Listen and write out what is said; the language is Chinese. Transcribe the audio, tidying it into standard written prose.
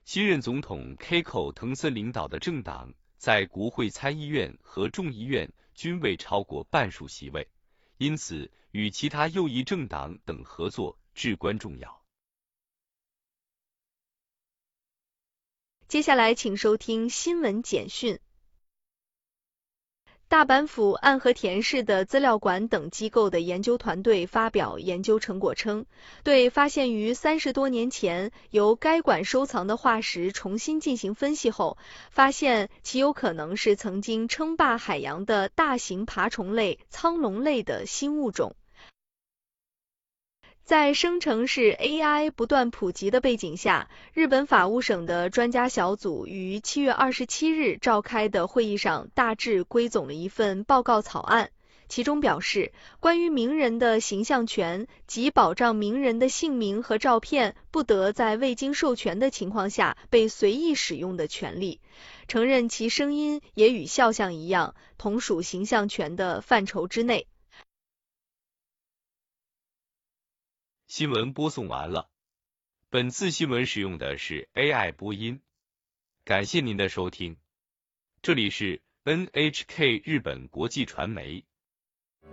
新任总统 Keiko 滕森领导的政党在国会参议院和众议院均未超过半数席位，因此与其他右翼政党等合作至关重要。 接下来请收听新闻简讯。大阪府岸和田市的资料馆等机构的研究团队发表研究成果称，对发现于30多年前由该馆收藏的化石重新进行分析后，发现其有可能是曾经称霸海洋的大型爬虫类苍龙类的新物种。在生成式 AI 不断普及的背景下，日本法务省的专家小组于7月27日召开的会议上大致归总了一份报告草案，其中表示，关于名人的形象权及保障名人的姓名和照片不得在未经授权的情况下被随意使用的权利，承认其声音也与肖像一样，同属形象权的范畴之内。 新闻播送完了。本次新闻使用的是 AI 播音，感谢您的收听。这里是 NHK 日本国际传媒。